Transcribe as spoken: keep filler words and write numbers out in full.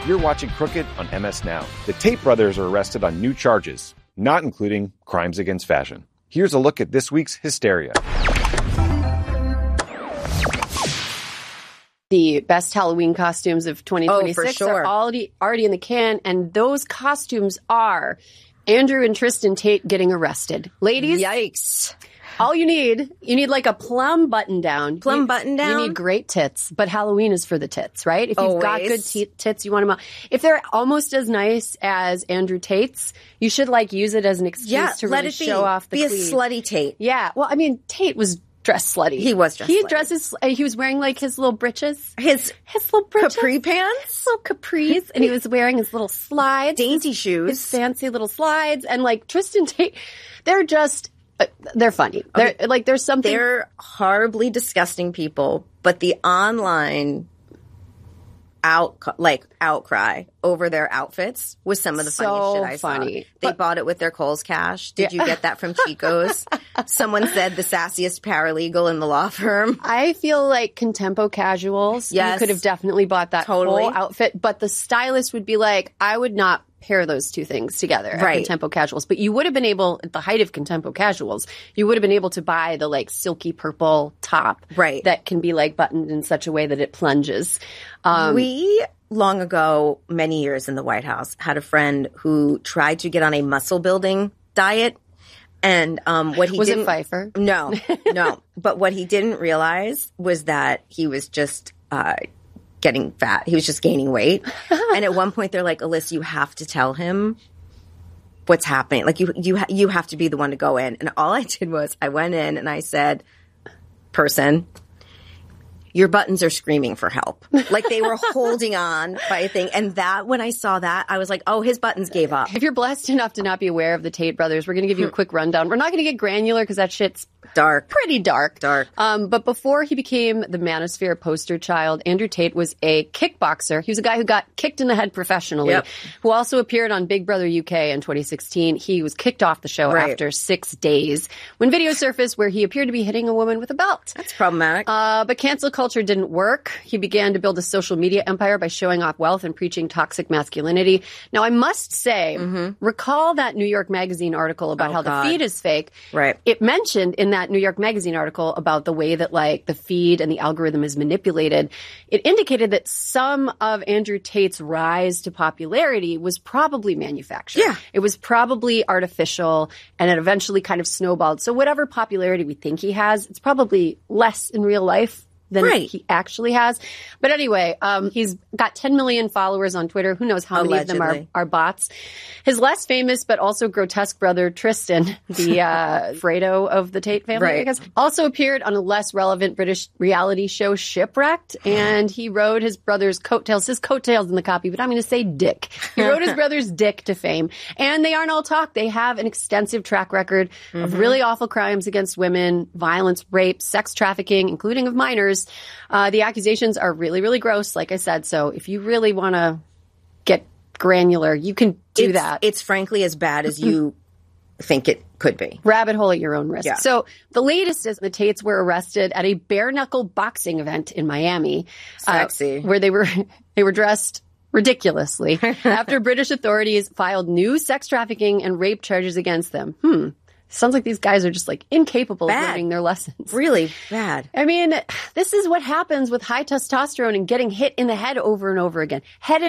You're watching Crooked on M S Now. The Tate brothers are arrested on new charges, not including crimes against fashion. Here's a look at this week's hysteria. The best Halloween costumes of twenty twenty-six oh, for sure. are already, already in the can, and those costumes are Andrew and Tristan Tate getting arrested. Ladies, yikes. All you need, you need like a plum button down. Plum you, button down? You need great tits, but Halloween is for the tits, right? If you've Always. got good t- tits, you want them out. If they're almost as nice as Andrew Tate's, you should like use it as an excuse yeah, to let really it be. show off the Be queen. a slutty Tate. Yeah. Well, I mean, Tate was dressed slutty. He was dressed he slutty. dresses. Uh, he was wearing like his little breeches. His his little breeches. capri pants. Little capris. And he was wearing his little slides. Dainty his, shoes. His fancy little slides. And like Tristan Tate, they're just... Uh, they're funny. They're okay. like there's something. They're horribly disgusting people, but the online out like outcry over their outfits was some of the So funniest shit I funny. saw. They But- bought it with their Kohl's cash. Did Yeah. you get that from Chico's? Someone said the sassiest paralegal in the law firm. I feel like Contempo casuals. Yes. You could have definitely bought that Totally. whole outfit, but the stylist would be like, I would not pair those two things together at Right. Contempo casuals. But you would have been able, at the height of Contempo casuals, you would have been able to buy the like silky purple top. Right. That can be like buttoned in such a way that it plunges. Um, we, long ago, many years in the White House, had a friend who tried to get on a muscle building diet. And um, what he was didn't... it Pfeiffer? No, no. But what he didn't realize was that he was just uh, getting fat. He was just gaining weight. And at one point, they're like, Alyssa, you have to tell him what's happening. Like, you you ha- you have to be the one to go in. And all I did was I went in and I said, person, your buttons are screaming for help. Like they were holding on by a thing. And that, when I saw that, I was like, oh, his buttons gave up. If you're blessed enough to not be aware of the Tate brothers, we're going to give you a quick rundown. We're not going to get granular because that shit's Dark. pretty dark. Dark. Um, but before he became the Manosphere poster child, Andrew Tate was a kickboxer. He was a guy who got kicked in the head professionally, Yep. who also appeared on Big Brother U K in twenty sixteen. He was kicked off the show Right. after six days when video surfaced where he appeared to be hitting a woman with a belt. That's problematic. Uh, but cancel culture didn't work. He began to build a social media empire by showing off wealth and preaching toxic masculinity. Now, I must say, recall that New York Magazine article about Oh, how God. the feed is fake. Right. It mentioned in that New York Magazine article about the way that like the feed and the algorithm is manipulated. It indicated that some of Andrew Tate's rise to popularity was probably manufactured. Yeah. It was probably artificial and it eventually kind of snowballed. So whatever popularity we think he has, it's probably less in real life than Right. he actually has. But anyway, um, he's got ten million followers on Twitter. Who knows how many of them are, Allegedly. are bots. His less famous but also grotesque brother, Tristan, the uh, Fredo of the Tate family, Right. I guess, also appeared on a less relevant British reality show, Shipwrecked, and he rode his brother's coattails. His coattails in the copy, but I'm going to say dick. He rode his brother's dick to fame. And they aren't all talk. They have an extensive track record of really awful crimes against women, violence, rape, sex trafficking, including of minors. Uh, the accusations are really, really gross, like I said. So if you really want to get granular, you can do it's, that. It's frankly as bad as you think it could be. Rabbit hole at your own risk. Yeah. So the latest is the Tates were arrested at a bare knuckle boxing event in Miami, uh, Sexy. where they were they were dressed ridiculously after British authorities filed new sex trafficking and rape charges against them. Hmm. Sounds like these guys are just like incapable Bad. of learning their lessons. Really bad. I mean, this is what happens with high testosterone and getting hit in the head over and over again. Head